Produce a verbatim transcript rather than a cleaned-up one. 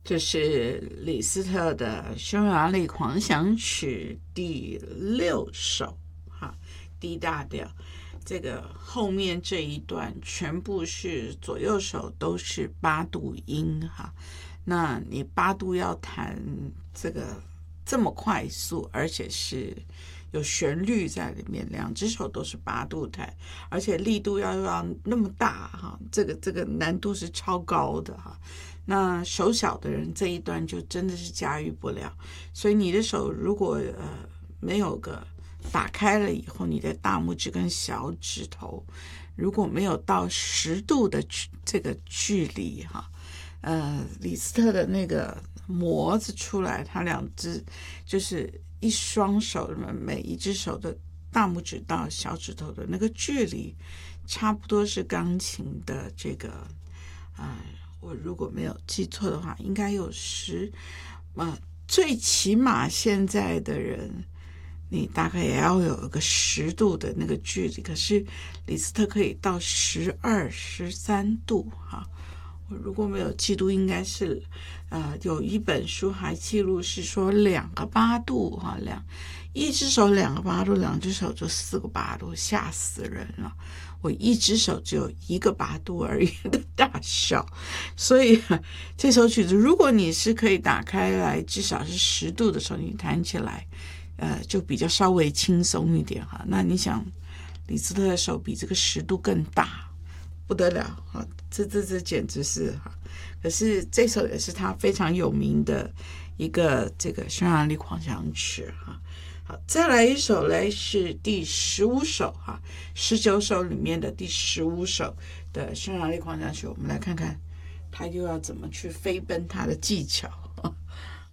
这是李斯特的匈牙利狂想曲第六首，哈 ，D 大调。这个后面这一段全部是左右手都是八度音，哈。那你八度要弹这个这么快速，而且是有旋律在里面，两只手都是八度弹，而且力度要要那么大，哈，这个这个难度是超高的，哈。那手小的人这一段就真的是驾驭不了，所以你的手如果呃没有个打开了以后，你的大拇指跟小指头如果没有到十度的这个距离，哈，呃，李斯特的那个模子出来，他两只就是一双手，每一只手的大拇指到小指头的那个距离，差不多是钢琴的这个，呃，我如果没有记错的话，应该有十，呃，最起码现在的人，你大概也要有一个十度的那个距离，可是李斯特可以到十二、十三度，哈。我如果没有记录，应该是，呃，有一本书还记录是说两个八度，哈，两一只手两个八度，两只手就四个八度，吓死人了。我一只手只有一个八度而已的大小，所以这首曲子，如果你是可以打开来，至少是十度的时候，你弹起来，呃，就比较稍微轻松一点哈。那你想，李斯特的手比这个十度更大，不得了哈！这这这简直是哈。可是这首也是他非常有名的一个这个匈牙利狂想曲哈。好，再来一首嘞，是第十五首哈，十九首里面的第十五首的匈牙利狂想曲，我们来看看他又要怎么去飞奔他的技巧。